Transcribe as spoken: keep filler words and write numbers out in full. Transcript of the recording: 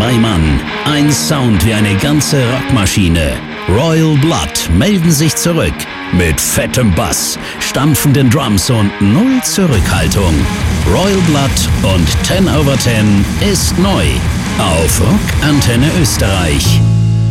drei Mann. Ein Sound wie eine ganze Rockmaschine. Royal Blood melden sich zurück. Mit fettem Bass, stampfenden Drums und null Zurückhaltung. Royal Blood und ten over ten ist neu. Auf Rock Antenne Österreich.